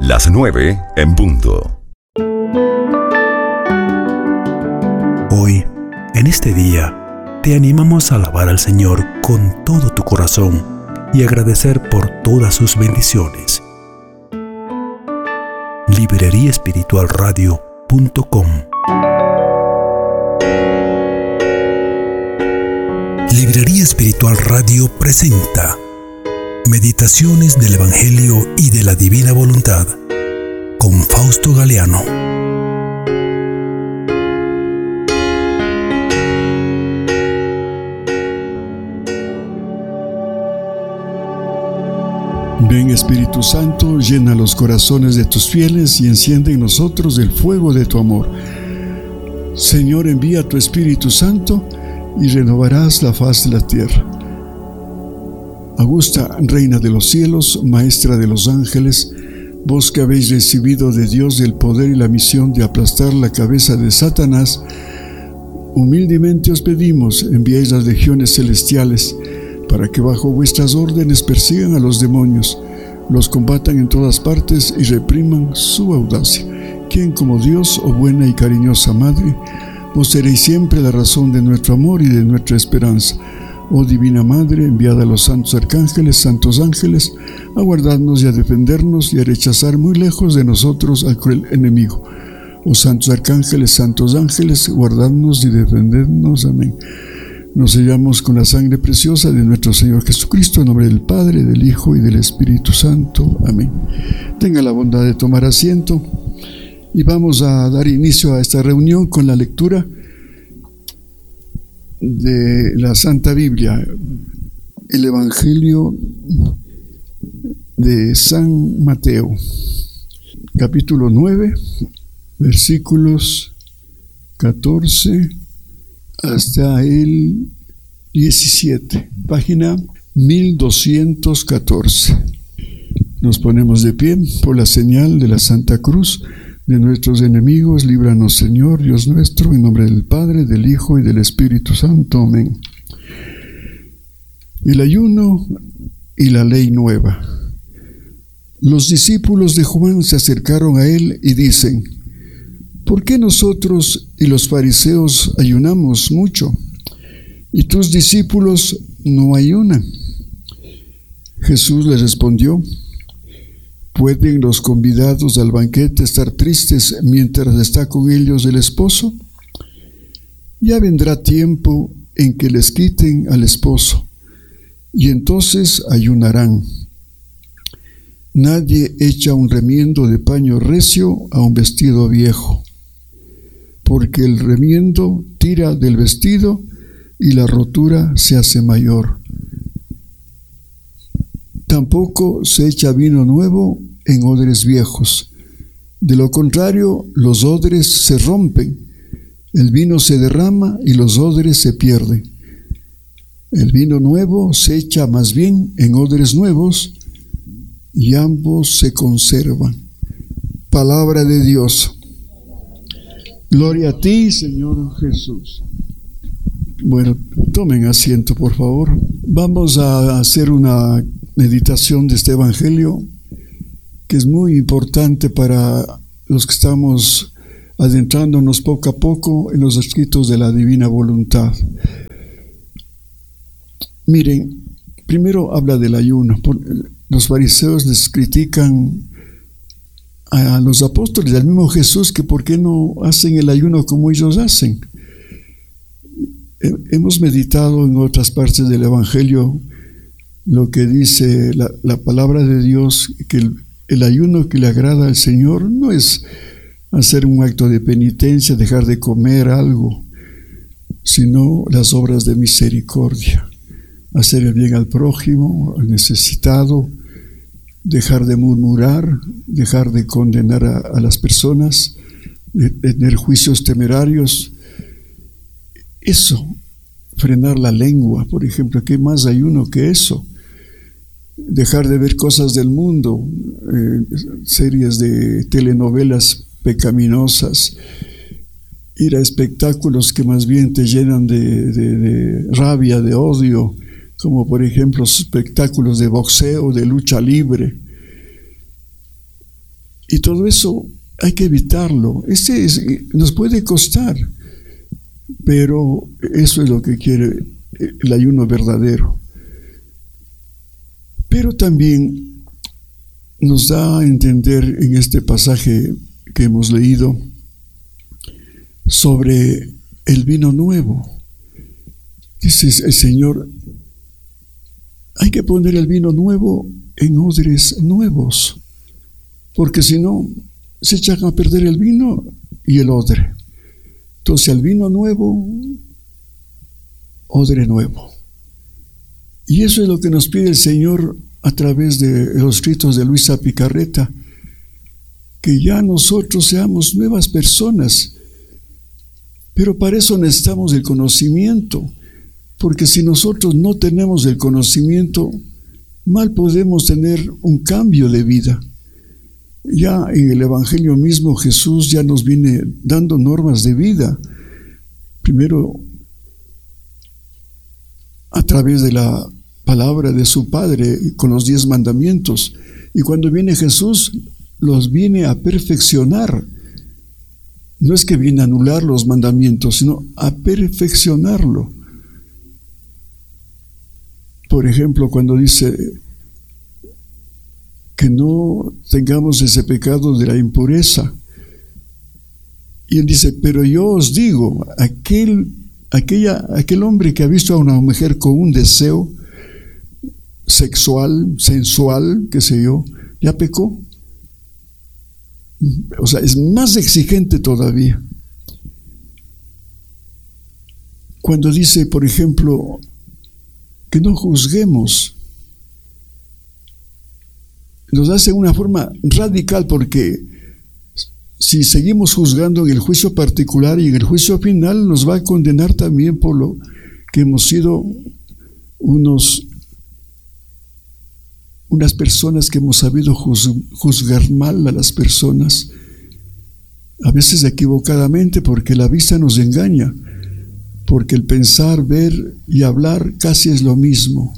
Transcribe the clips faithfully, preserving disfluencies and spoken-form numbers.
Las nueve en punto. Hoy, en este día, te animamos a alabar al Señor con todo tu corazón y agradecer por todas sus bendiciones. librería espiritual radio punto com. Librería Espiritual Radio presenta Meditaciones del Evangelio y de la Divina Voluntad con Fausto Galeano. Ven, Espíritu Santo, llena los corazones de tus fieles y enciende en nosotros el fuego de tu amor. Señor, envía tu Espíritu Santo y renovarás la faz de la tierra. Augusta, Reina de los cielos, Maestra de los ángeles, vos que habéis recibido de Dios el poder y la misión de aplastar la cabeza de Satanás, humildemente os pedimos, enviéis las legiones celestiales, para que bajo vuestras órdenes persigan a los demonios, los combatan en todas partes y repriman su audacia. Quien como Dios, oh buena y cariñosa Madre, vos seréis siempre la razón de nuestro amor y de nuestra esperanza. Oh Divina Madre, enviada a los santos arcángeles, santos ángeles, a guardarnos y a defendernos y a rechazar muy lejos de nosotros al cruel enemigo. Oh santos arcángeles, santos ángeles, guardadnos y defendernos. Amén. Nos sellamos con la sangre preciosa de nuestro Señor Jesucristo, en nombre del Padre, del Hijo y del Espíritu Santo. Amén. Tenga la bondad de tomar asiento y vamos a dar inicio a esta reunión con la lectura de la Santa Biblia, el Evangelio de San Mateo, capítulo nueve, versículos catorce hasta el diecisiete, página mil doscientos catorce. Nos ponemos de pie por la señal de la Santa Cruz de nuestros enemigos. Líbranos, Señor, Dios nuestro, en nombre del Padre, del Hijo y del Espíritu Santo. Amén. El ayuno y la ley nueva. Los discípulos de Juan se acercaron a él y dicen: ¿por qué nosotros y los fariseos ayunamos mucho, y tus discípulos no ayunan? Jesús les respondió: ¿pueden los convidados al banquete estar tristes mientras está con ellos el esposo? Ya vendrá tiempo en que les quiten al esposo, y entonces ayunarán. Nadie echa un remiendo de paño recio a un vestido viejo, porque el remiendo tira del vestido y la rotura se hace mayor. Tampoco se echa vino nuevo en odres viejos. De lo contrario, los odres se rompen, el vino se derrama y los odres se pierden. El vino nuevo se echa más bien en odres nuevos y ambos se conservan. Palabra de Dios. Gloria a ti, Señor Jesús. Bueno, tomen asiento, por favor. Vamos a hacer una meditación de este Evangelio que es muy importante para los que estamos adentrándonos poco a poco en los escritos de la Divina Voluntad. Miren, primero habla del ayuno. Los fariseos les critican a los apóstoles, al mismo Jesús, que por qué no hacen el ayuno como ellos hacen. Hemos meditado en otras partes del Evangelio lo que dice la, la palabra de Dios, que el, el ayuno que le agrada al Señor no es hacer un acto de penitencia, dejar de comer algo, sino las obras de misericordia, hacer el bien al prójimo, al necesitado, dejar de murmurar, dejar de condenar a, a las personas, de, de tener juicios temerarios. Eso, frenar la lengua, por ejemplo, ¿qué más ayuno que eso? Dejar de ver cosas del mundo, eh, series de telenovelas pecaminosas, ir a espectáculos que más bien te llenan de, de, de rabia, de odio, como por ejemplo espectáculos de boxeo, de lucha libre. Y todo eso hay que evitarlo. Este es, nos puede costar, pero eso es lo que quiere el ayuno verdadero. Pero también nos da a entender en este pasaje que hemos leído sobre el vino nuevo. Dice el Señor, hay que poner el vino nuevo en odres nuevos, porque si no, se echan a perder el vino y el odre. Entonces, el vino nuevo, odre nuevo. Y eso es lo que nos pide el Señor a través de los escritos de Luisa Picarreta, que ya nosotros seamos nuevas personas. Pero para eso necesitamos el conocimiento, porque si nosotros no tenemos el conocimiento, mal podemos tener un cambio de vida. Ya en el Evangelio mismo Jesús ya nos viene dando normas de vida. Primero, a través de la palabra de su Padre, con los diez mandamientos. Y cuando viene Jesús, los viene a perfeccionar. No es que viene a anular los mandamientos, sino a perfeccionarlo. Por ejemplo, cuando dice que no tengamos ese pecado de la impureza. Y él dice, pero yo os digo, aquel, aquella, aquel hombre que ha visto a una mujer con un deseo sexual, sensual, qué sé yo, ya pecó. O sea, es más exigente todavía. Cuando dice, por ejemplo, que no juzguemos, nos hace una forma radical, porque si seguimos juzgando en el juicio particular y en el juicio final, nos va a condenar también por lo que hemos sido unos unas personas que hemos sabido juzgar mal a las personas, a veces equivocadamente, porque la vista nos engaña, porque el pensar, ver y hablar casi es lo mismo.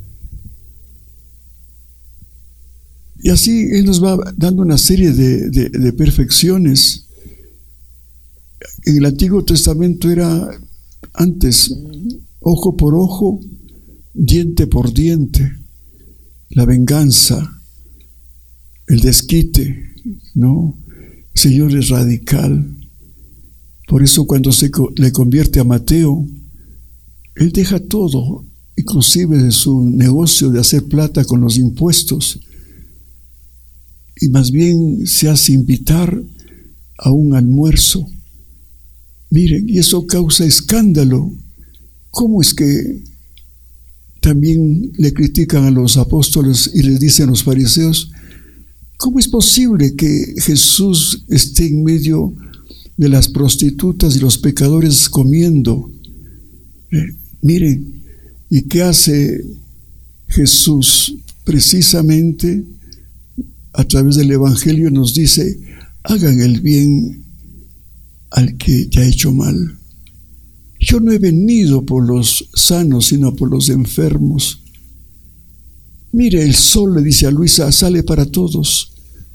Y así Él nos va dando una serie de, de, de perfecciones. En el Antiguo Testamento era antes ojo por ojo, diente por diente, la venganza, el desquite, ¿no? El Señor es radical. Por eso cuando se le convierte a Mateo, Él deja todo, inclusive de su negocio de hacer plata con los impuestos, y más bien se hace invitar a un almuerzo. Miren, y eso causa escándalo. ¿Cómo es que también le critican a los apóstoles y les dicen a los fariseos, cómo es posible que Jesús esté en medio de las prostitutas y los pecadores comiendo? Eh, miren, ¿y qué hace Jesús? Precisamente a través del Evangelio nos dice, hagan el bien al que ya ha hecho mal. Yo no he venido por los sanos, sino por los enfermos. Mire, el sol, le dice a Luisa, sale para todos.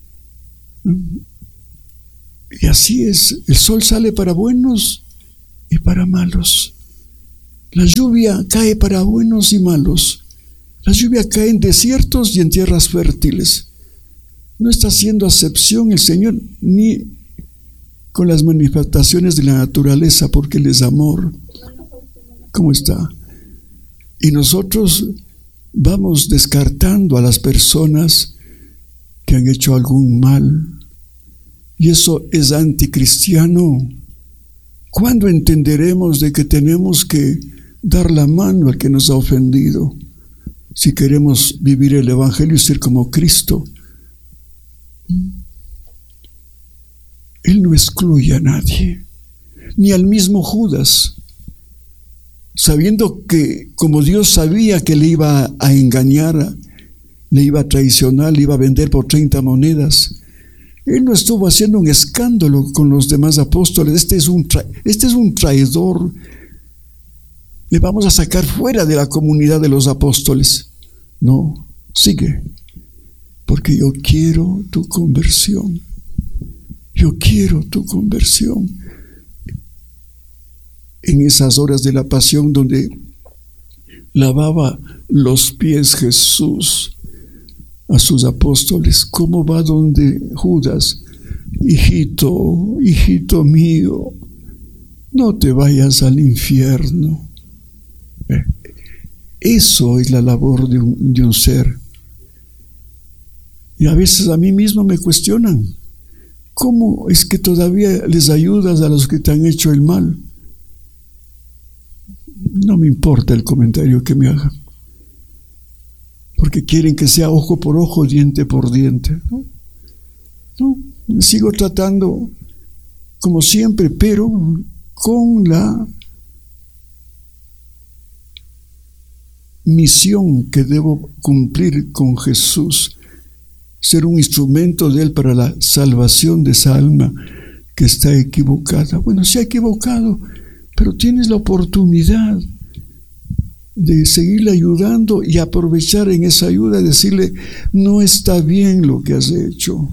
Y así es, el sol sale para buenos y para malos. La lluvia cae para buenos y malos. La lluvia cae en desiertos y en tierras fértiles. No está haciendo acepción el Señor ni con las manifestaciones de la naturaleza, porque Él es amor. ¿Cómo está? Y nosotros vamos descartando a las personas que han hecho algún mal, y eso es anticristiano. ¿Cuándo entenderemos de que tenemos que dar la mano al que nos ha ofendido, si queremos vivir el Evangelio y ser como Cristo? Él no excluye a nadie, ni al mismo Judas, sabiendo que como Dios sabía que le iba a engañar, le iba a traicionar, le iba a vender por treinta monedas. Él no estuvo haciendo un escándalo con los demás apóstoles. Este es un, tra- este es un traidor. Le vamos a sacar fuera de la comunidad de los apóstoles. No, sigue. porque yo quiero tu conversión. Yo quiero tu conversión. En esas horas de la pasión donde lavaba los pies Jesús a sus apóstoles, ¿cómo va donde Judas? Hijito, hijito mío, no te vayas al infierno. Eso es la labor de un, de un ser. Y a veces a mí mismo me cuestionan, ¿cómo es que todavía les ayudas a los que te han hecho el mal? No me importa el comentario que me hagan, porque quieren que sea ojo por ojo, diente por diente. No, no, sigo tratando como siempre, pero con la misión que debo cumplir con Jesús, ser un instrumento de Él para la salvación de esa alma que está equivocada. Bueno, se ha equivocado, pero tienes la oportunidad de seguirle ayudando y aprovechar en esa ayuda, decirle, no está bien lo que has hecho.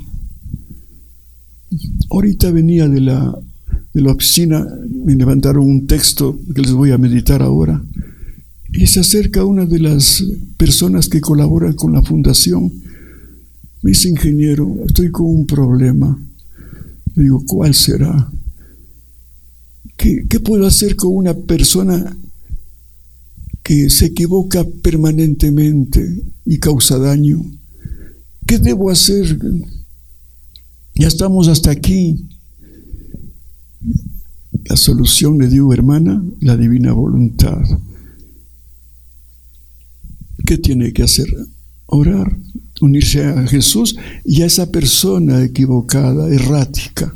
Ahorita venía de la, de la oficina, me levantaron un texto que les voy a meditar ahora, y se acerca una de las personas que colaboran con la fundación. Me dice, ingeniero, estoy con un problema. Le digo, ¿cuál será? ¿Qué, qué puedo hacer con una persona que se equivoca permanentemente y causa daño? ¿Qué debo hacer? Ya estamos hasta aquí. La solución, le digo, hermana, la divina voluntad. ¿Qué tiene que hacer? Orar, unirse a Jesús y a esa persona equivocada, errática.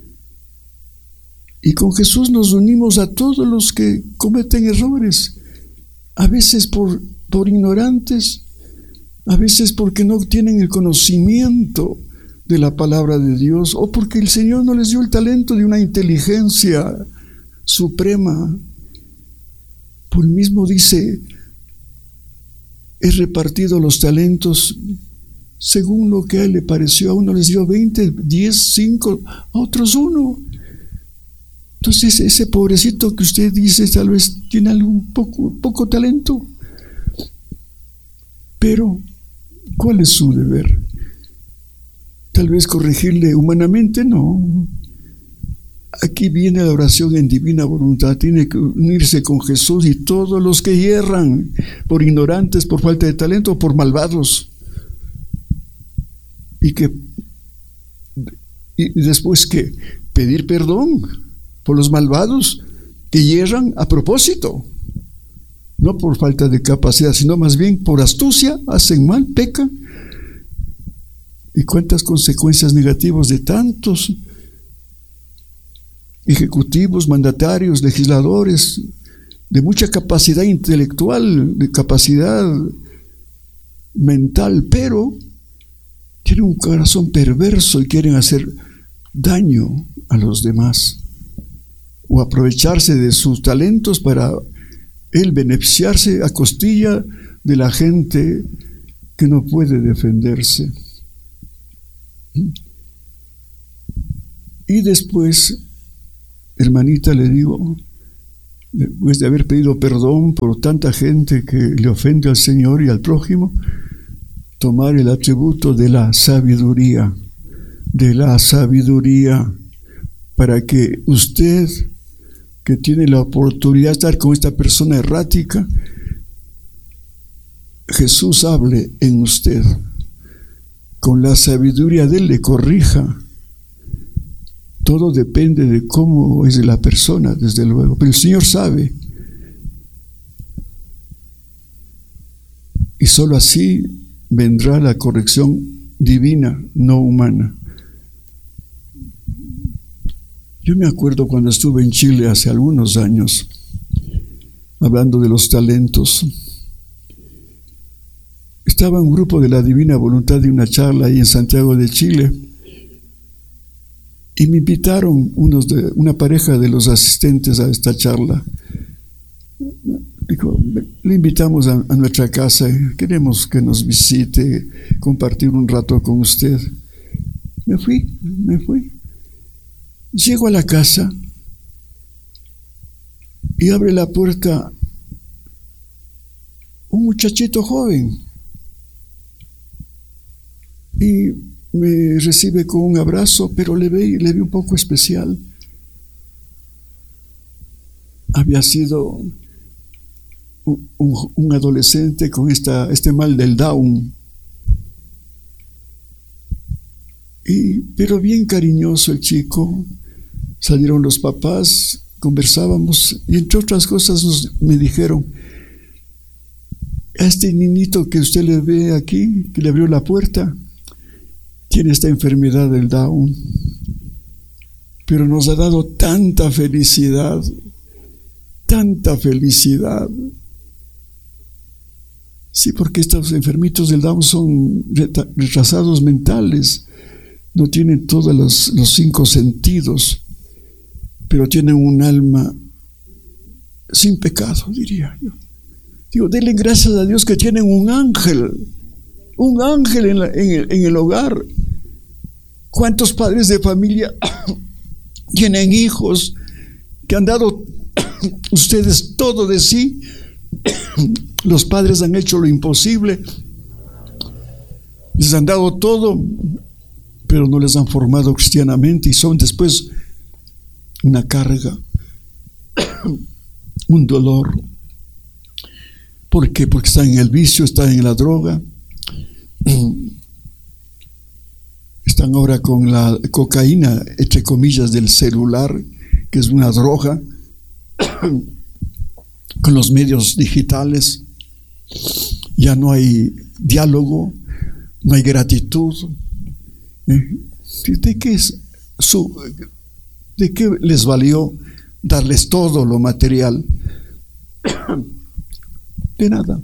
Y con Jesús nos unimos a todos los que cometen errores, a veces por, por ignorantes, a veces porque no tienen el conocimiento de la palabra de Dios, o porque el Señor no les dio el talento de una inteligencia suprema. Por el mismo dice, he repartido los talentos según lo que a Él le pareció. A uno les dio veinte, diez, cinco, a otros uno. Entonces ese pobrecito que usted dice tal vez tiene algún poco, poco talento, pero ¿cuál es su deber? Tal vez corregirle humanamente, no. Aquí viene la oración en divina voluntad, tiene que unirse con Jesús, y todos los que hierran por ignorantes, por falta de talento, por malvados, y que y después que pedir perdón por los malvados que hierran a propósito, no por falta de capacidad, sino más bien por astucia, hacen mal, pecan. Y cuántas consecuencias negativas de tantos ejecutivos, mandatarios, legisladores, de mucha capacidad intelectual, de capacidad mental, pero tienen un corazón perverso y quieren hacer daño a los demás, o aprovecharse de sus talentos para él beneficiarse a costilla de la gente que no puede defenderse. Y después, hermanita, le digo, después de haber pedido perdón por tanta gente que le ofende al Señor y al prójimo, tomar el atributo de la sabiduría, de la sabiduría, para que usted, que tiene la oportunidad de estar con esta persona errática, Jesús hable en usted, con la sabiduría de Él le corrija. Todo depende de cómo es la persona, desde luego, pero el Señor sabe, y solo así vendrá la corrección divina, no humana. Yo me acuerdo cuando estuve en Chile hace algunos años, hablando de los talentos. Estaba un grupo de la Divina Voluntad de una charla ahí en Santiago de Chile, y me invitaron unos de, una pareja de los asistentes a esta charla. Dijo, le invitamos a, a nuestra casa, queremos que nos visite, compartir un rato con usted. Me fui, me fui. Llego a la casa y abre la puerta un muchachito joven y me recibe con un abrazo, pero le ve, le ve un poco especial. Había sido un, un, un adolescente con esta, este mal del Down. Y, pero bien cariñoso el chico. Salieron los papás, conversábamos y entre otras cosas nos, me dijeron: a este niñito que usted le ve aquí, que le abrió la puerta, tiene esta enfermedad del Down, pero nos ha dado tanta felicidad, tanta felicidad. Sí, porque estos enfermitos del Down son retrasados mentales, no tienen todos los, los cinco sentidos, pero tienen un alma sin pecado, diría yo. Digo, denle gracias a Dios que tienen un ángel, un ángel en, la, en, el, en el hogar. ¿Cuántos padres de familia tienen hijos que han dado ustedes todo de sí? Los padres han hecho lo imposible, les han dado todo, pero no les han formado cristianamente y son después una carga, un dolor. ¿Por qué? Porque están en el vicio, están en la droga, están ahora con la cocaína, entre comillas, del celular, que es una droga, con los medios digitales. Ya no hay diálogo, no hay gratitud. ¿De qué es su, de qué les valió darles todo lo material? De nada.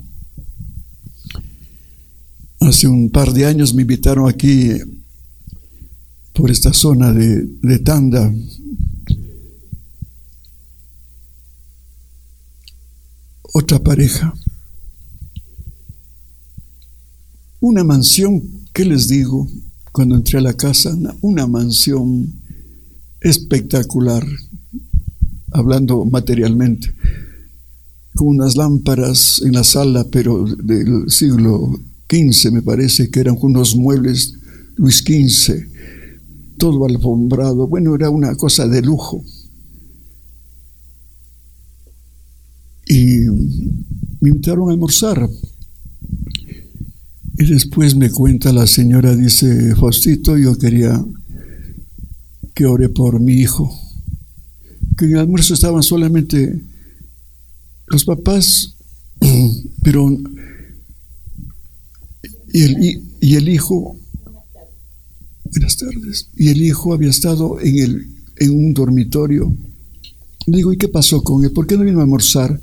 Hace un par de años me invitaron aquí por esta zona de, de Tanda. Otra pareja. Una mansión, ¿qué les digo? Cuando entré a la casa, una, una mansión espectacular, hablando materialmente, con unas lámparas en la sala, pero del siglo quince, me parece que eran unos muebles Luis quince, todo alfombrado. Bueno, era una cosa de lujo. Y me invitaron a almorzar. Y después me cuenta la señora, dice: Faustito, yo quería que ore por mi hijo. Que en el almuerzo estaban solamente los papás, pero y el, y el hijo, buenas tardes, y el hijo había estado en, el, en un dormitorio. Digo, ¿y qué pasó con él? ¿Por qué no vino a almorzar?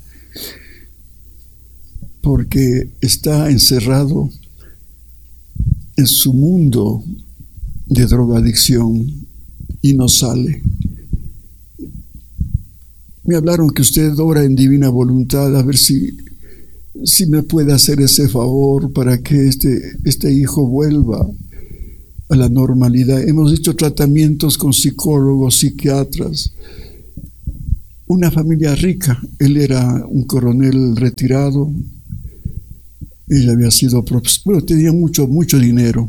Porque está encerrado en su mundo de drogadicción y no sale. Me hablaron que usted ora en divina voluntad, a ver si, si me puede hacer ese favor para que este, este hijo vuelva a la normalidad. Hemos hecho tratamientos con psicólogos, psiquiatras. Una familia rica. Él era un coronel retirado. Ella había sido profesor, bueno, tenía mucho, mucho dinero.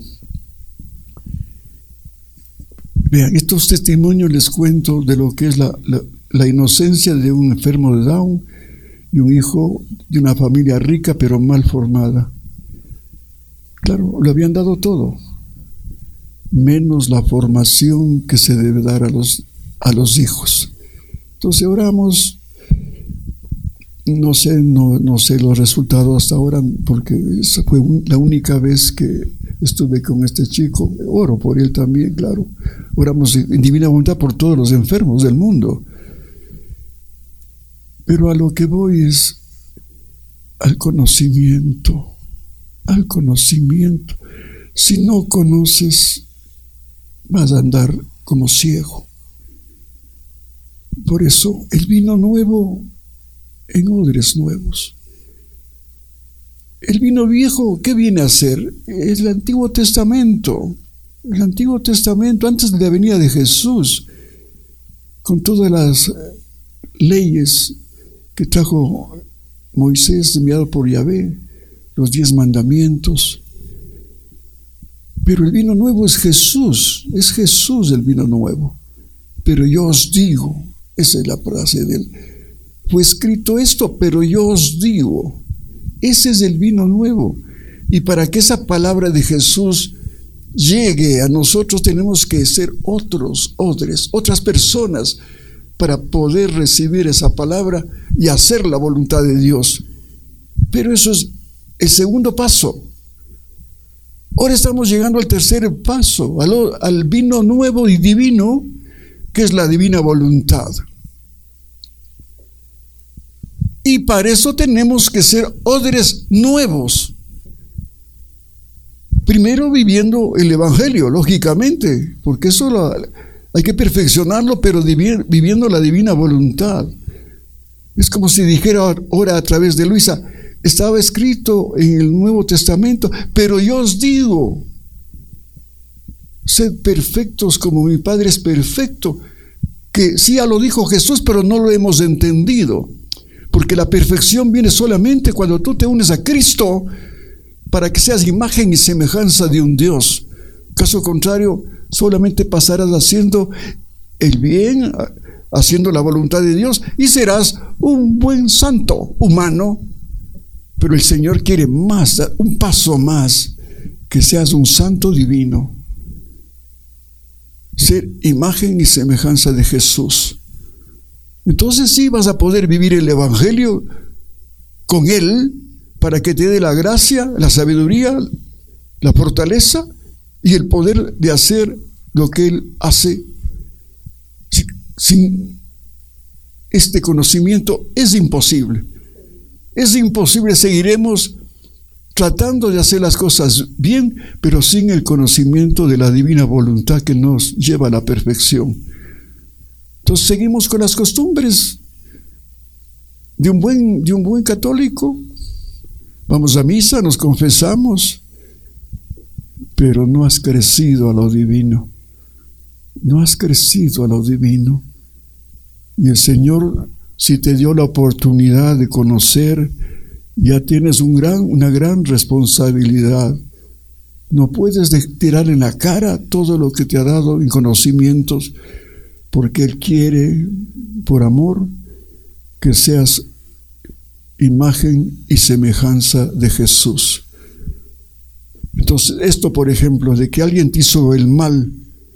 Vean, estos testimonios les cuento de lo que es la, la, la inocencia de un enfermo de Down y un hijo de una familia rica pero mal formada. Claro, le habían dado todo, menos la formación que se debe dar a los, a los hijos. Entonces oramos. No sé, no, no sé los resultados hasta ahora, porque esa fue un, la única vez que estuve con este chico. Oro por él también, claro. Oramos en divina voluntad por todos los enfermos del mundo. Pero a lo que voy es al conocimiento, al conocimiento. Si no conoces, vas a andar como ciego. Por eso el vino nuevo en odres nuevos. El vino viejo, ¿qué viene a ser? Es el Antiguo Testamento. El Antiguo Testamento, antes de la venida de Jesús, con todas las leyes que trajo Moisés, enviado por Yahvé, los diez mandamientos. Pero el vino nuevo es Jesús, es Jesús el vino nuevo. Pero yo os digo, esa es la frase de él, fue escrito esto, pero yo os digo, ese es el vino nuevo. Y para que esa palabra de Jesús llegue a nosotros, tenemos que ser otros odres, otras personas, para poder recibir esa palabra y hacer la voluntad de Dios. Pero eso es el segundo paso. Ahora estamos llegando al tercer paso, al, al vino nuevo y divino, que es la divina voluntad. Y para eso tenemos que ser odres nuevos. Primero viviendo el Evangelio, lógicamente, porque eso lo, hay que perfeccionarlo, pero viviendo la divina voluntad. Es como si dijera ahora a través de Luisa, estaba escrito en el Nuevo Testamento, pero yo os digo, sed perfectos como mi Padre es perfecto, que sí ya lo dijo Jesús, pero no lo hemos entendido, porque la perfección viene solamente cuando tú te unes a Cristo, para que seas imagen y semejanza de un Dios. Caso contrario, solamente pasarás haciendo el bien, haciendo la voluntad de Dios, y serás un buen santo humano. Pero el Señor quiere más, un paso más, que seas un santo divino. Ser imagen y semejanza de Jesús. Entonces sí vas a poder vivir el Evangelio con Él, para que te dé la gracia, la sabiduría, la fortaleza y el poder de hacer lo que Él hace. Sin este conocimiento es imposible. Es imposible, seguiremos tratando de hacer las cosas bien, pero sin el conocimiento de la divina voluntad que nos lleva a la perfección. Entonces seguimos con las costumbres de un buen, de un buen católico. Vamos a misa, nos confesamos, pero no has crecido a lo divino. No has crecido a lo divino. Y el Señor, si te dio la oportunidad de conocer, ya tienes un gran, una gran responsabilidad. No puedes tirar en la cara todo lo que te ha dado en conocimientos, porque Él quiere, por amor, que seas imagen y semejanza de Jesús. Entonces, esto, por ejemplo, de que alguien te hizo el mal,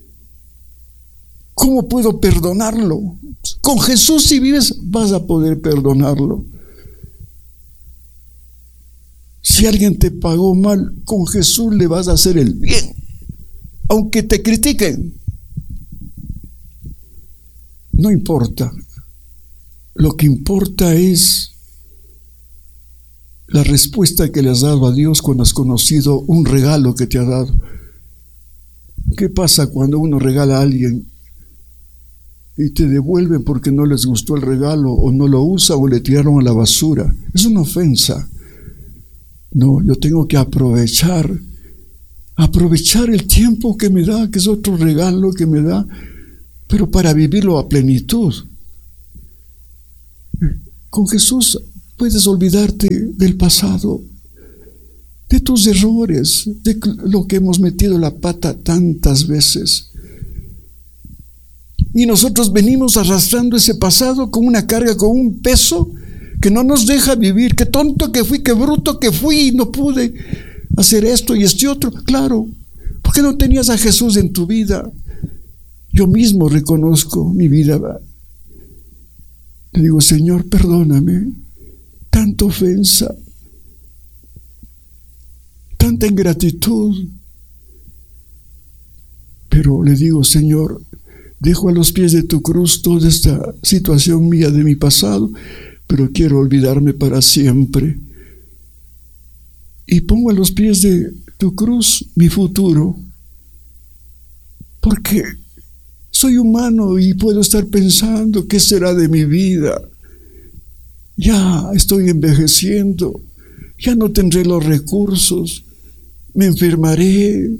¿cómo puedo perdonarlo? Con Jesús, si vives, vas a poder perdonarlo. Si alguien te pagó mal, con Jesús le vas a hacer el bien, aunque te critiquen. No importa. Lo que importa es la respuesta que le has dado a Dios cuando has conocido un regalo que te ha dado. ¿Qué pasa cuando uno regala a alguien y te devuelven porque no les gustó el regalo, o no lo usa, o le tiraron a la basura? Es una ofensa. No, yo tengo que aprovechar, aprovechar el tiempo que me da, que es otro regalo que me da, pero para vivirlo a plenitud. Con Jesús puedes olvidarte del pasado, de tus errores, de lo que hemos metido la pata tantas veces. Y nosotros venimos arrastrando ese pasado con una carga, con un peso que no nos deja vivir. Qué tonto que fui, qué bruto que fui, no pude hacer esto y este otro. Claro, ¿por qué no tenías a Jesús en tu vida? Yo mismo reconozco mi vida. Le digo, Señor, perdóname, tanta ofensa, tanta ingratitud. Pero le digo, Señor, dejo a los pies de tu cruz toda esta situación mía de mi pasado, pero quiero olvidarme para siempre. Y pongo a los pies de tu cruz mi futuro, porque soy humano y puedo estar pensando qué será de mi vida. ya estoy envejeciendo, ya no tendré los recursos, me enfermaré,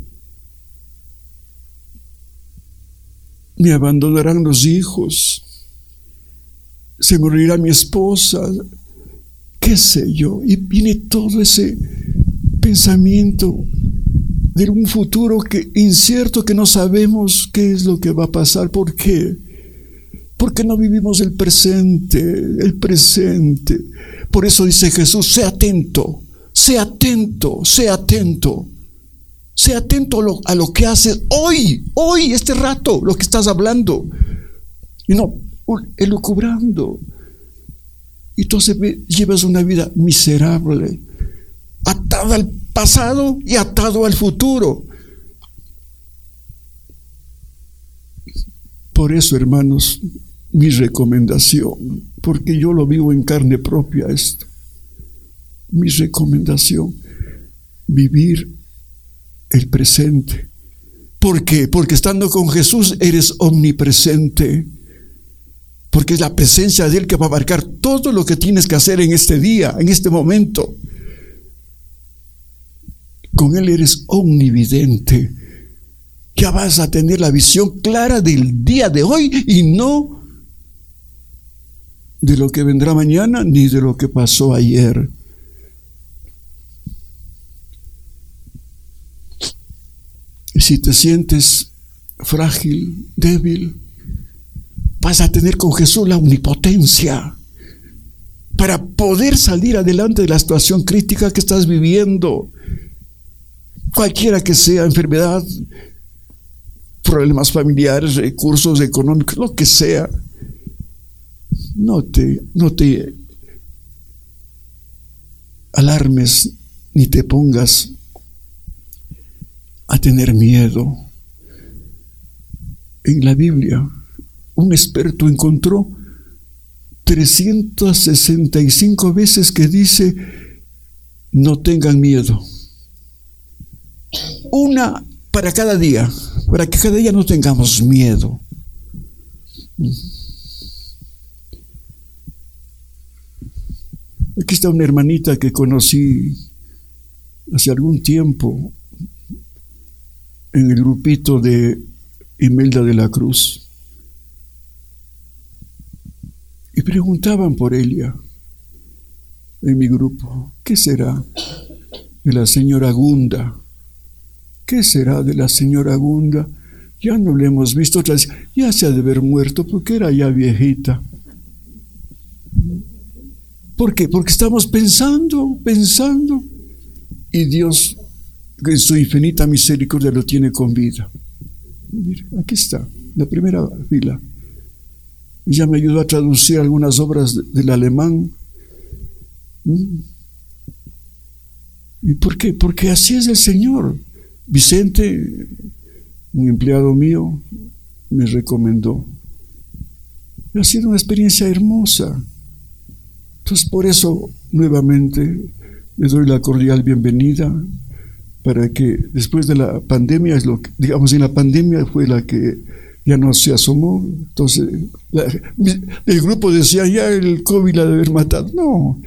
me abandonarán los hijos, se morirá mi esposa, qué sé yo. Y viene todo ese pensamiento de un futuro que incierto, que no sabemos qué es lo que va a pasar. ¿Por qué? Porque no vivimos el presente, el presente. Por eso dice Jesús, sé atento, sé atento, sé atento. Sé atento a lo, a lo que haces hoy, hoy, este rato, lo que estás hablando. Y no elucubrando. Y entonces llevas una vida miserable, atada al pasado y atado al futuro. Por eso, hermanos, mi recomendación, porque yo lo vivo en carne propia esto, mi recomendación, vivir el presente. ¿Por qué? Porque estando con Jesús eres omnipresente, porque es la presencia de Él que va a abarcar todo lo que tienes que hacer en este día, en este momento. Con Él eres omnividente. Ya vas a tener la visión clara del día de hoy y no de lo que vendrá mañana ni de lo que pasó ayer. Y si te sientes frágil, débil, vas a tener con Jesús la omnipotencia para poder salir adelante de la situación crítica que estás viviendo. Cualquiera que sea, enfermedad, problemas familiares, recursos económicos, lo que sea. No te, no te alarmes ni te pongas a tener miedo. En la Biblia, un experto encontró trescientas sesenta y cinco veces que dice, no tengan miedo. Una para cada día, para que cada día no tengamos miedo. Aquí está una hermanita que conocí hace algún tiempo en el grupito de Imelda de la Cruz. Y preguntaban por ella en mi grupo, ¿qué será de la señora Gunda? ¿Qué será de la señora Gunda? Ya no la hemos visto otra vez, ya se ha de haber muerto porque era ya viejita. ¿Por qué? Porque estamos pensando, pensando, y Dios, en su infinita misericordia, lo tiene con vida. Mira, aquí está, la primera fila. Ella me ayudó a traducir algunas obras del alemán. ¿Y por qué? Porque así es el Señor. Vicente, un empleado mío, me recomendó. Ha sido una experiencia hermosa. Entonces, por eso, nuevamente, le doy la cordial bienvenida para que después de la pandemia, es lo que, digamos, en la pandemia fue la que ya no se asomó. Entonces, la, el grupo decía, ya el COVID la debe haber matado. No.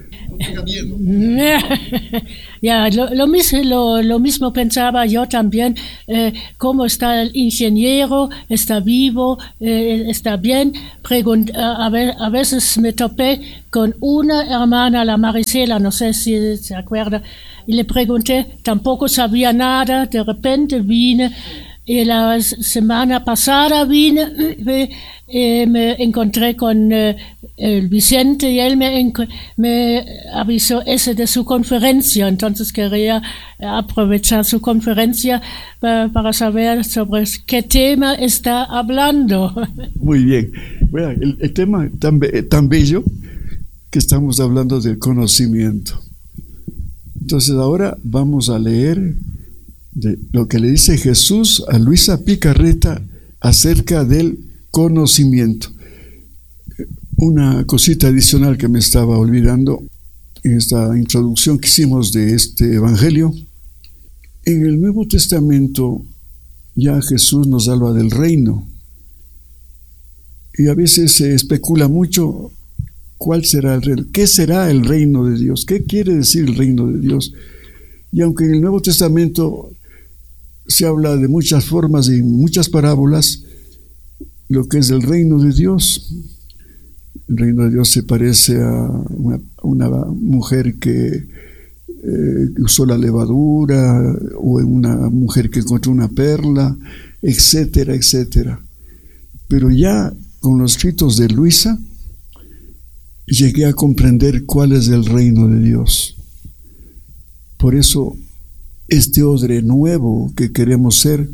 Ya, lo, lo, mismo, lo, lo mismo pensaba yo también, eh, cómo está el ingeniero, está vivo, eh, está bien. Pregunt, a, ver, a veces me topé con una hermana, la Marisela, no sé si se acuerda, y le pregunté, tampoco sabía nada, de repente vine. Y la semana pasada vine, eh, me encontré con eh, el Vicente y él me, me avisó ese de su conferencia. Entonces quería aprovechar su conferencia para, para saber sobre qué tema está hablando. Muy bien. Bueno, el, el tema tan, tan bello que estamos hablando del conocimiento. Entonces ahora vamos a leer de lo que le dice Jesús a Luisa Picarreta acerca del conocimiento. Una cosita adicional que me estaba olvidando en esta introducción que hicimos de este evangelio. En el Nuevo Testamento ya Jesús nos habla del reino y a veces se especula mucho ¿Cuál será el reino? ¿Qué será el reino de Dios? ¿Qué quiere decir el reino de Dios? Y aunque en el Nuevo Testamento se habla de muchas formas y muchas parábolas, lo que es el reino de Dios, el reino de Dios se parece a una, una mujer que eh, usó la levadura, o una mujer que encontró una perla, etcétera, etcétera. Pero ya con los escritos de Luisa llegué a comprender cuál es el reino de Dios. Por eso este odre nuevo que queremos ser,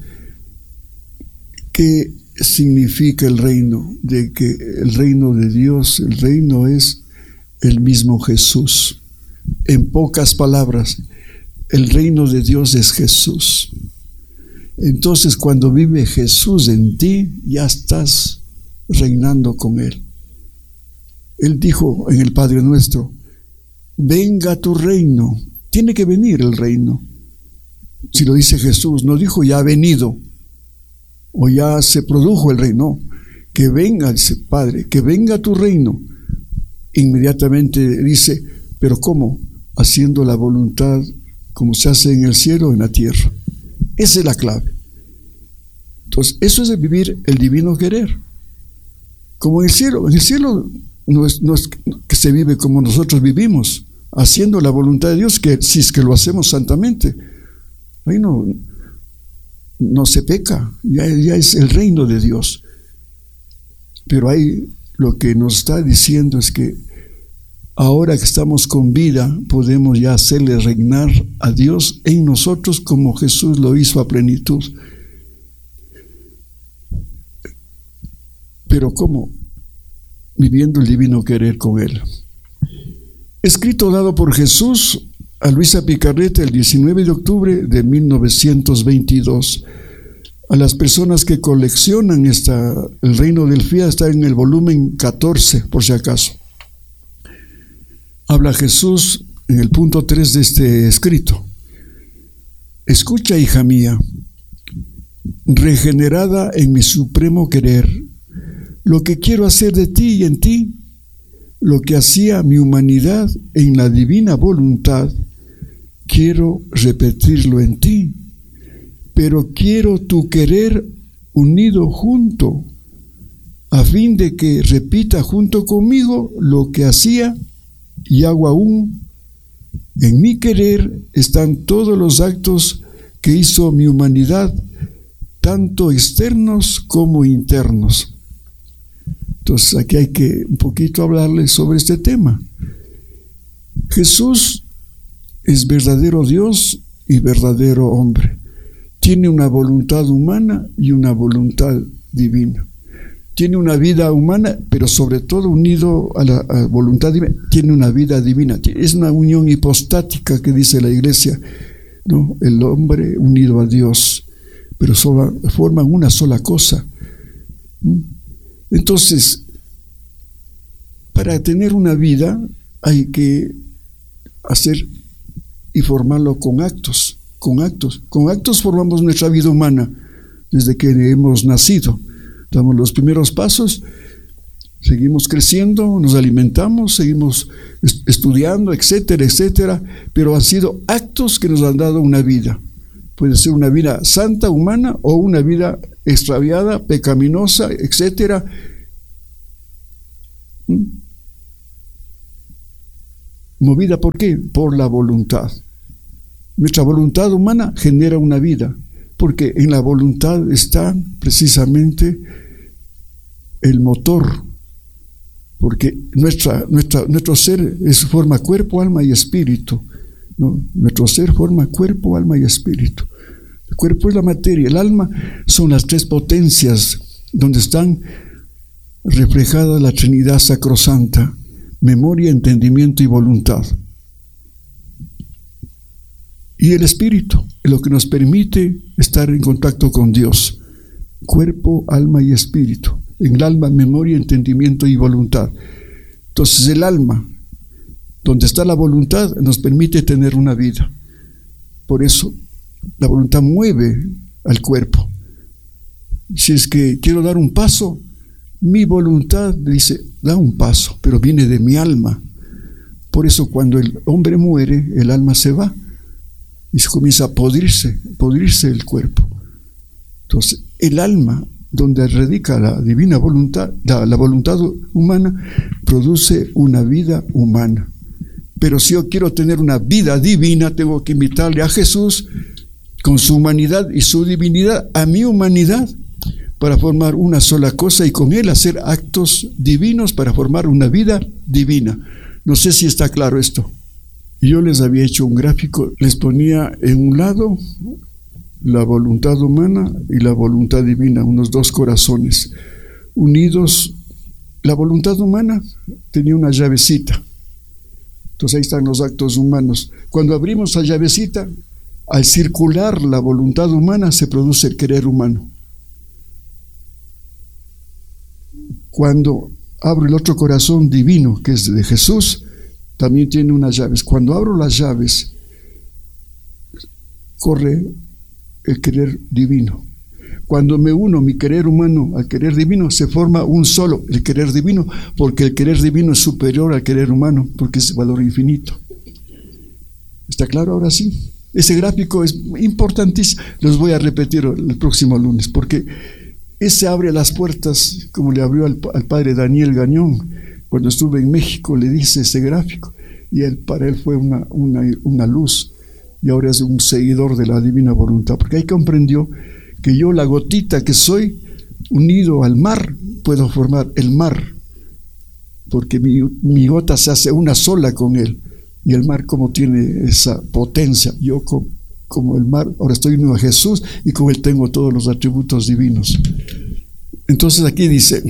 ¿qué significa el reino? De que el reino de Dios, el reino es el mismo Jesús. En pocas palabras, el reino de Dios es Jesús. Entonces, cuando vive Jesús en ti, ya estás reinando con Él. Él dijo en el Padre Nuestro: venga tu reino. Tiene que venir el reino. Si lo dice Jesús, no dijo ya ha venido o ya se produjo el reino. Que venga, dice Padre, que venga tu reino. Inmediatamente dice, pero ¿cómo? Haciendo la voluntad como se hace en el cielo, en la tierra. Esa es la clave. Entonces, eso es de vivir el divino querer. Como en el cielo. En el cielo no es, no es que se vive como nosotros vivimos, haciendo la voluntad de Dios, que si es que lo hacemos santamente, ahí no, no se peca, ya, ya es el reino de Dios. Pero ahí lo que nos está diciendo es que ahora que estamos con vida, podemos ya hacerle reinar a Dios en nosotros como Jesús lo hizo a plenitud. Pero ¿cómo? Viviendo el divino querer con Él. Escrito dado por Jesús a Luisa Picarreta el diecinueve de octubre de mil novecientos veintidós. A las personas que coleccionan esta, el reino del Fiat, está en el volumen catorce, por si acaso. Habla Jesús en el punto tres de este escrito. Escucha, hija mía, regenerada en mi supremo querer, lo que quiero hacer de ti y en ti, lo que hacía mi humanidad en la divina voluntad, quiero repetirlo en ti, pero quiero tu querer unido junto, a fin de que repita junto conmigo lo que hacía y hago aún. En mi querer están todos los actos que hizo mi humanidad, tanto externos como internos. Entonces aquí hay que un poquito hablarles sobre este tema. Jesús es verdadero Dios y verdadero hombre. Tiene una voluntad humana y una voluntad divina. Tiene una vida humana, pero sobre todo unido a la a voluntad divina, tiene una vida divina. Es una unión hipostática que dice la Iglesia, ¿no? El hombre unido a Dios, pero solo, forman una sola cosa. Entonces, para tener una vida hay que hacer y formarlo con actos, con actos. Con actos formamos nuestra vida humana desde que hemos nacido. Damos los primeros pasos, seguimos creciendo, nos alimentamos, seguimos estudiando, etcétera, etcétera, pero han sido actos que nos han dado una vida. Puede ser una vida santa, humana, o una vida extraviada, pecaminosa, etcétera. ¿Mm? ¿Movida por qué? Por la voluntad. Nuestra voluntad humana genera una vida, porque en la voluntad está precisamente el motor, porque nuestra, nuestra, nuestro ser es, forma cuerpo, alma y espíritu, ¿no? Nuestro ser forma cuerpo, alma y espíritu. El cuerpo es la materia, el alma son las tres potencias donde están reflejadas la Trinidad sacrosanta: memoria, entendimiento y voluntad. Y el espíritu es lo que nos permite estar en contacto con Dios. Cuerpo, alma y espíritu. En el alma, memoria, entendimiento y voluntad. Entonces el alma, donde está la voluntad, nos permite tener una vida. Por eso la voluntad mueve al cuerpo. Si es que quiero dar un paso, Mi voluntad, dice, da un paso, pero viene de mi alma. Por eso cuando el hombre muere, el alma se va y se comienza a podrirse, podrirse el cuerpo. Entonces, el alma, donde radica la divina voluntad, la, la voluntad humana, produce una vida humana. Pero si yo quiero tener una vida divina, tengo que invitarle a Jesús con su humanidad y su divinidad a mi humanidad para formar una sola cosa y con él hacer actos divinos para formar una vida divina. No sé si está claro esto. Yo les había hecho un gráfico, les ponía en un lado la voluntad humana y la voluntad divina, unos dos corazones unidos. La voluntad humana tenía una llavecita. Entonces ahí están los actos humanos. Cuando abrimos la llavecita, al circular la voluntad humana se produce el querer humano. Cuando abro el otro corazón divino, que es de Jesús, también tiene unas llaves. Cuando abro las llaves, corre el querer divino. Cuando me uno mi querer humano al querer divino, se forma un solo, el querer divino, porque el querer divino es superior al querer humano, porque es valor infinito. ¿Está claro ahora sí? Ese gráfico es importantísimo. Los voy a repetir el próximo lunes, porque ese abre las puertas, como le abrió al, al padre Daniel Gañón. Cuando estuve en México le dice ese gráfico, y él, para él fue una, una, una luz, y ahora es un seguidor de la divina voluntad, porque ahí comprendió que yo, la gotita que soy, unido al mar, puedo formar el mar, porque mi, mi gota se hace una sola con él, y el mar como tiene esa potencia, yo como, como el mar, ahora estoy unido a Jesús, y con él tengo todos los atributos divinos. Entonces aquí dice,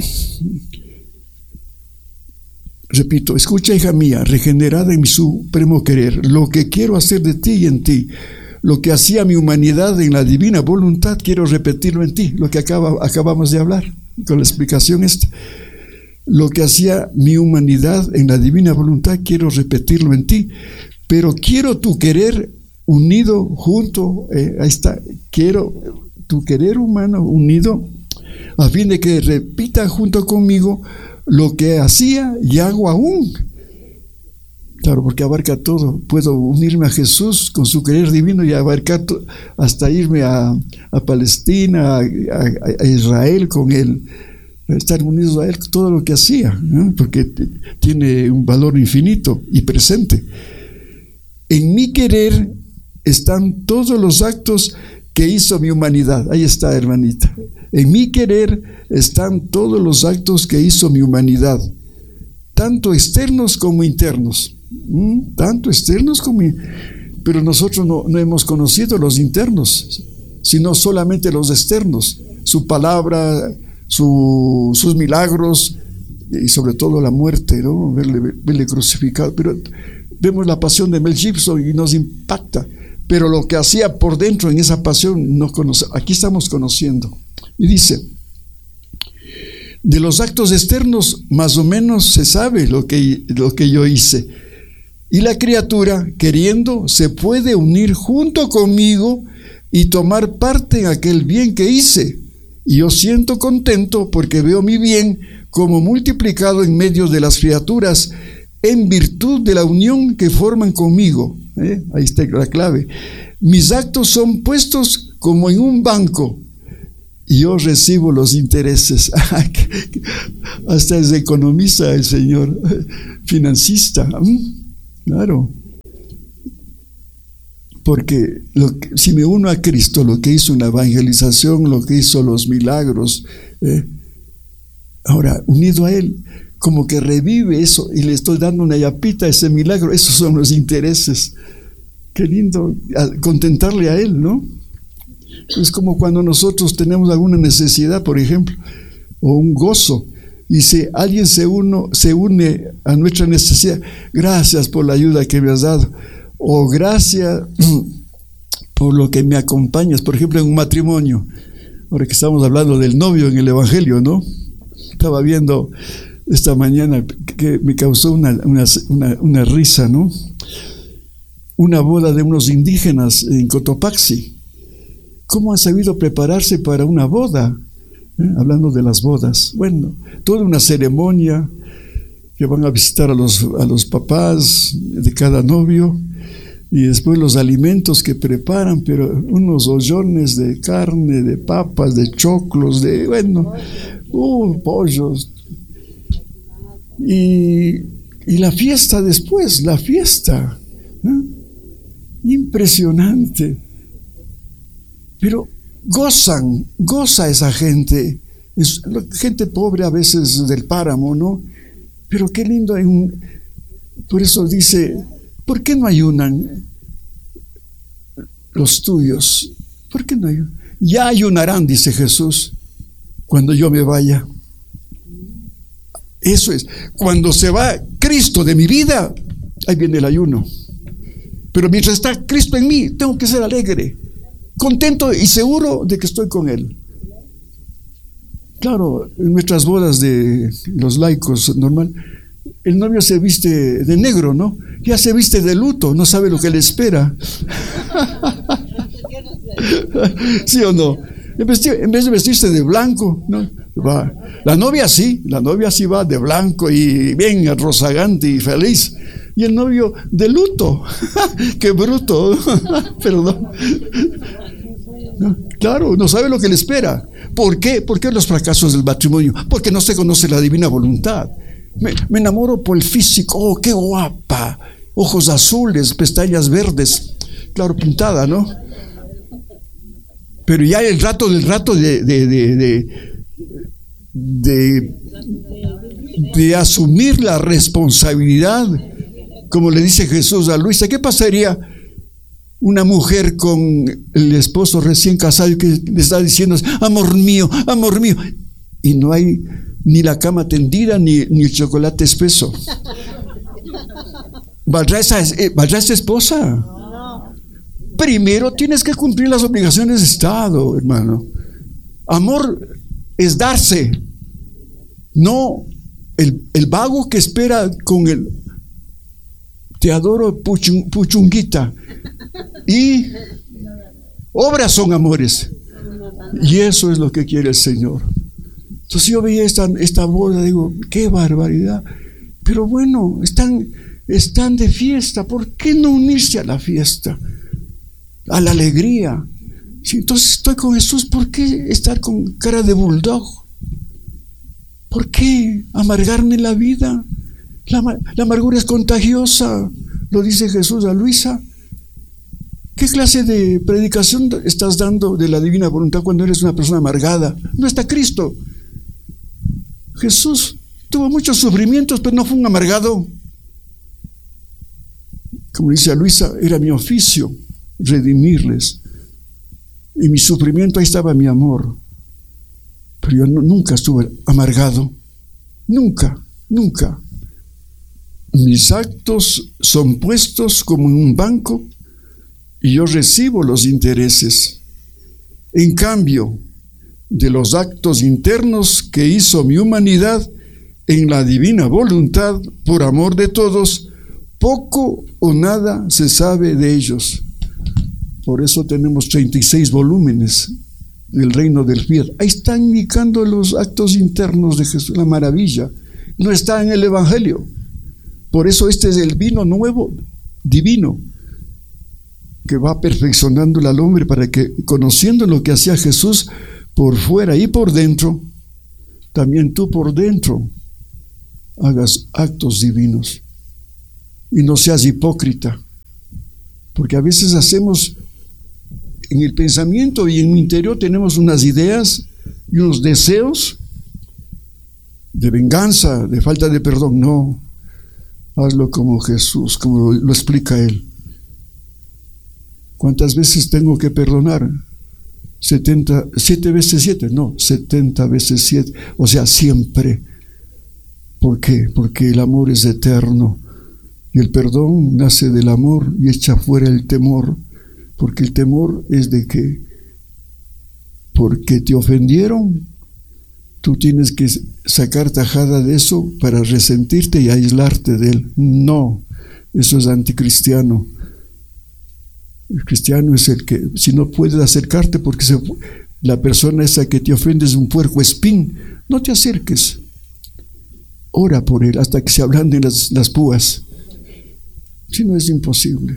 repito, escucha, hija mía, regenerada en mi supremo querer, lo que quiero hacer de ti y en ti, lo que hacía mi humanidad en la divina voluntad, quiero repetirlo en ti, lo que acaba, acabamos de hablar, con la explicación esta. Lo que hacía mi humanidad en la divina voluntad, quiero repetirlo en ti, pero quiero tu querer unido junto, eh, ahí está, quiero tu querer humano unido, a fin de que repita junto conmigo lo que hacía y hago aún. Claro, porque abarca todo. Puedo unirme a Jesús con su querer divino y abarcar to- hasta irme a, a Palestina, a, a, a Israel con él, estar unidos a él, todo lo que hacía, ¿no? Porque t- tiene un valor infinito y presente. En mi querer están todos los actos que hizo mi humanidad. Ahí está, hermanita. En mi querer están todos los actos que hizo mi humanidad, tanto externos como internos. ¿Mm? Tanto externos como... Pero nosotros no, no hemos conocido los internos, sino solamente los externos. Su palabra, su, sus milagros y sobre todo la muerte, ¿no? Verle, verle crucificado. Pero vemos la pasión de Mel Gibson y nos impacta. Pero lo que hacía por dentro en esa pasión, no conoce, aquí estamos conociendo. Y dice, de los actos externos más o menos se sabe lo que, lo que yo hice. Y la criatura, queriendo, se puede unir junto conmigo y tomar parte en aquel bien que hice. Y yo siento contento porque veo mi bien como multiplicado en medio de las criaturas en virtud de la unión que forman conmigo. ¿Eh? Ahí está la clave. Mis actos son puestos como en un banco y yo recibo los intereses. Hasta se economiza el señor financista. Claro. Porque lo que, si me uno a Cristo, lo que hizo en la evangelización, lo que hizo los milagros, eh, ahora unido a Él, como que revive eso y le estoy dando una yapita a ese milagro. Esos son los intereses. Qué lindo contentarle a Él, ¿no? Es como cuando nosotros tenemos alguna necesidad, por ejemplo, o un gozo, y si alguien se, uno, se une a nuestra necesidad, gracias por la ayuda que me has dado, o gracias por lo que me acompañas, por ejemplo, en un matrimonio. Ahora que estamos hablando del novio en el Evangelio, ¿no? Estaba viendo esta mañana que me causó una, una, una, una risa, ¿no? Una boda de unos indígenas en Cotopaxi. ¿Cómo han sabido prepararse para una boda? ¿eh? Hablando de las bodas. Bueno, toda una ceremonia que van a visitar a los, a los papás de cada novio, y después los alimentos que preparan, pero unos ollones de carne, de papas, de choclos, de, bueno, uh, pollos. Y, y la fiesta después, la fiesta, ¿no? Impresionante. Pero gozan, goza esa gente, es gente pobre a veces del páramo, ¿no? Pero qué lindo, en, por eso dice, ¿por qué no ayunan los tuyos? ¿Por qué no ayunan? Ya ayunarán, dice Jesús, cuando yo me vaya. Eso es, cuando se va Cristo de mi vida, ahí viene el ayuno. Pero mientras está Cristo en mí, tengo que ser alegre, contento y seguro de que estoy con Él. Claro, en nuestras bodas de los laicos, normal, el novio se viste de negro, ¿no? Ya se viste de luto, no sabe lo que le espera. ¿Sí o no? En vez de vestirse de blanco, ¿no? Va. La novia sí, la novia sí va de blanco y bien rozagante y feliz. Y el novio de luto. ¡Qué bruto! Perdón. ¿No? Claro, no sabe lo que le espera. ¿Por qué? ¿Por qué los fracasos del matrimonio? Porque no se conoce la divina voluntad. Me, me enamoro por el físico. ¡Oh, qué guapa! Ojos azules, pestañas verdes. Claro, pintada, ¿no? Pero ya el rato del rato de de, de, de, de, de asumir la responsabilidad, como le dice Jesús a Luisa, ¿qué pasaría una mujer con el esposo recién casado que le está diciendo, amor mío, amor mío, y no hay ni la cama tendida ni, ni el chocolate espeso? ¿Valdrá esa, ¿valdrá esa esposa? Primero tienes que cumplir las obligaciones de Estado, hermano. Amor es darse, no el, el vago que espera con el te adoro puchung, puchunguita. Y obras son amores. Y eso es lo que quiere el Señor. Entonces yo veía esta, esta boda, digo, qué barbaridad. Pero bueno, están, están de fiesta. ¿Por qué no unirse a la fiesta? A la alegría. Si entonces estoy con Jesús, ¿por qué estar con cara de bulldog? ¿Por qué amargarme la vida? La, la amargura es contagiosa, lo dice Jesús a Luisa. ¿Qué clase de predicación estás dando de la divina voluntad cuando eres una persona amargada? No está Cristo. Jesús tuvo muchos sufrimientos, pero no fue un amargado. Como dice a Luisa, era mi oficio redimirles. Y mi sufrimiento, ahí estaba mi amor. Pero yo no, nunca estuve amargado. Nunca, nunca. Mis actos son puestos como en un banco y yo recibo los intereses. En cambio, de los actos internos que hizo mi humanidad en la divina voluntad, por amor de todos, poco o nada se sabe de ellos. Por eso tenemos treinta y seis volúmenes del reino del fiat. Ahí están indicando los actos internos de Jesús, la maravilla. No está en el Evangelio. Por eso este es el vino nuevo, divino, que va perfeccionando al hombre para que, conociendo lo que hacía Jesús por fuera y por dentro, también tú por dentro hagas actos divinos y no seas hipócrita. Porque a veces hacemos en el pensamiento y en mi interior tenemos unas ideas y unos deseos de venganza, de falta de perdón. No, hazlo como Jesús, como lo, lo explica Él. ¿Cuántas veces tengo que perdonar? setenta, siete veces siete, no, setenta veces siete, o sea, siempre. ¿Por qué? Porque el amor es eterno y el perdón nace del amor y echa fuera el temor, porque el temor es de que porque te ofendieron, tú tienes que sacar tajada de eso para resentirte y aislarte de él. No, eso es anticristiano. El cristiano es el que, si no puedes acercarte porque se, la persona esa que te ofende es un puercoespín, no te acerques. Ora por él hasta que se ablanden las, las púas. Si no, es imposible.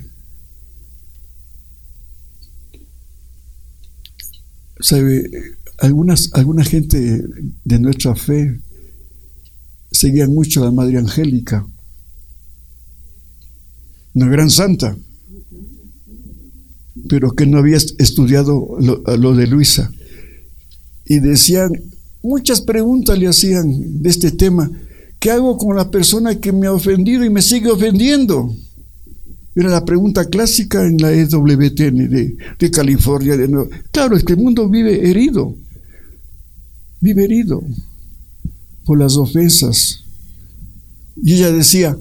¿Sabe? Algunas, alguna gente de nuestra fe seguían mucho a la Madre Angélica, una gran santa, pero que no había estudiado lo, lo de Luisa. Y decían, muchas preguntas le hacían de este tema. ¿Qué hago con la persona que me ha ofendido y me sigue ofendiendo? Era la pregunta clásica en la E W T N de, de California. De nuevo. Claro, es que el mundo vive herido, vive herido por las ofensas. Y ella decía,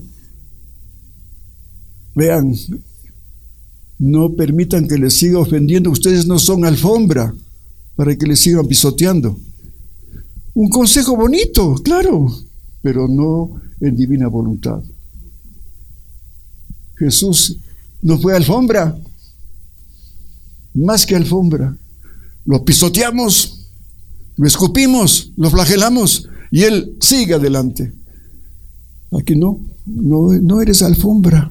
vean, no permitan que les siga ofendiendo, ustedes no son alfombra para que les sigan pisoteando. Un consejo bonito, claro, pero no en divina voluntad. Jesús no fue alfombra, más que alfombra. Lo pisoteamos, lo escupimos, lo flagelamos y Él sigue adelante. Aquí no, no, no eres alfombra.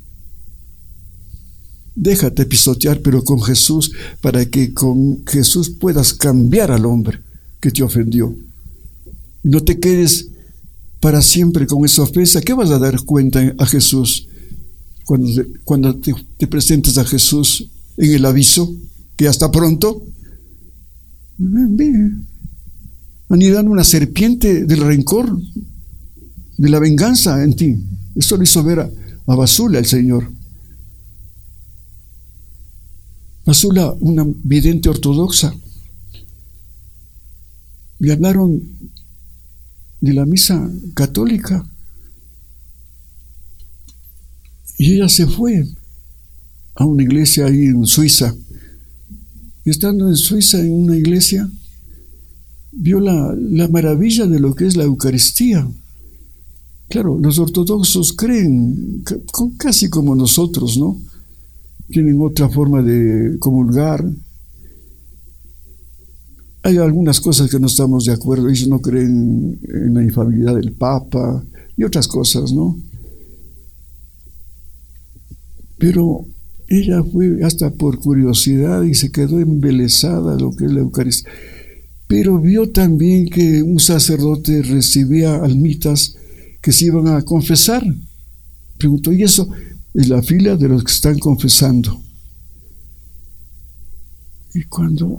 Déjate pisotear, pero con Jesús, para que con Jesús puedas cambiar al hombre que te ofendió. Y no te quedes para siempre con esa ofensa. ¿Qué vas a dar cuenta a Jesús cuando, cuando te, te presentes a Jesús en el aviso? Que ya está pronto. Anidando una serpiente del rencor, de la venganza en ti. Eso lo hizo ver a, a Basula el Señor. Basula, una vidente ortodoxa, le hablaron de la misa católica y ella se fue a una iglesia ahí en Suiza. Y estando en Suiza en una iglesia, vio la, la maravilla de lo que es la Eucaristía. Claro, los ortodoxos creen casi como nosotros, ¿no? Tienen otra forma de comulgar. Hay algunas cosas que no estamos de acuerdo. Ellos no creen en la infalibilidad del Papa y otras cosas, ¿no? Pero ella fue hasta por curiosidad y se quedó embelesada de lo que es la Eucaristía. Pero vio también que un sacerdote recibía almitas que se iban a confesar. Preguntó, ¿y eso? En la fila de los que están confesando. Y cuando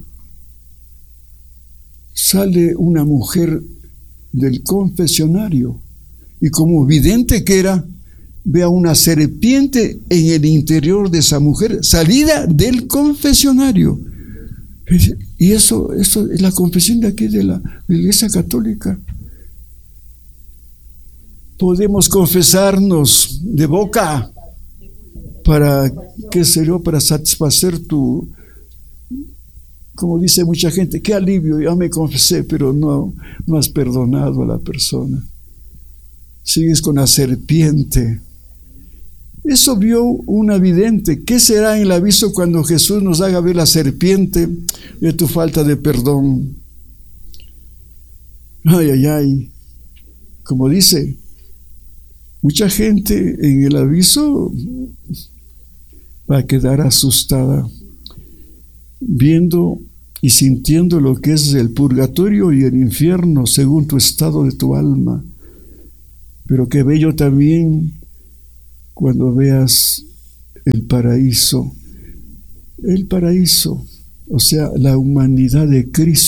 sale una mujer del confesionario y como vidente que era, ve a una serpiente en el interior de esa mujer salida del confesionario. Y eso, eso es la confesión de aquí de la Iglesia Católica. Podemos confesarnos de boca. ¿Para qué sería? Para satisfacer tu, como dice mucha gente, qué alivio, ya me confesé, pero no, no has perdonado a la persona. Sigues con la serpiente. Eso vio una vidente. ¿Qué será en el aviso cuando Jesús nos haga ver la serpiente de tu falta de perdón? Ay, ay, ay. Como dice, mucha gente en el aviso va a quedar asustada, viendo y sintiendo lo que es el purgatorio y el infierno según tu estado de tu alma. Pero qué bello también cuando veas el paraíso, el paraíso, o sea, la humanidad de Cristo.